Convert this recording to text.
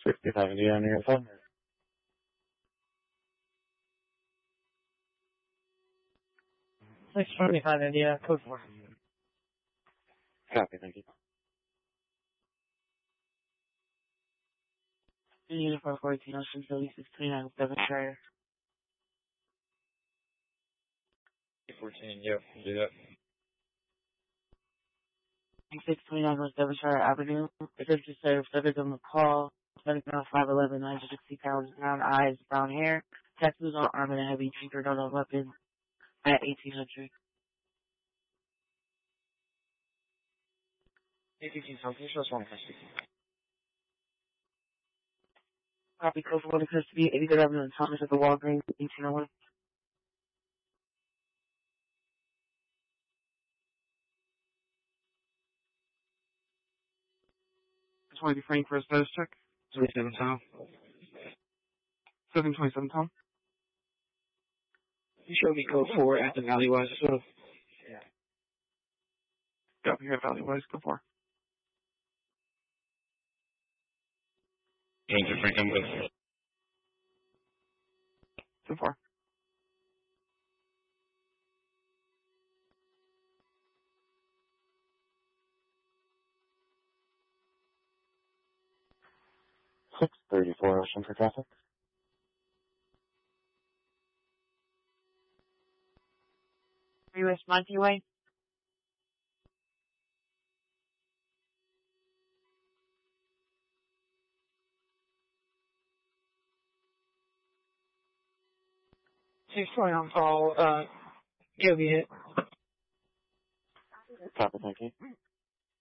65 Indiana near the phone. 645 Indiana, code 4. Copy, thank you. Uniform 14, Ocean 3629, Devonshire. 14, yep, do that. 629 West Devonshire Avenue. Attention service, service on the call. 5'11", 960 pounds, brown eyes, brown hair. Tattoos on arm and a heavy drinker, not a weapon. At 1800. 18, so can you show us one question? Copy code for what appears to be 83rd Avenue and Thomas at the Walgreens, 1801. Just want to be framed for a status check. 27 Tom. 727 Tom. You showed me code 4 at the Valleywise as well. Yeah. Copy here at Valleywise, code 4. Thank you, Frank. I'm good. Code 4. $634 Ocean for traffic. US Monty Way. Six twenty on call. Give me it. Copy, thank you.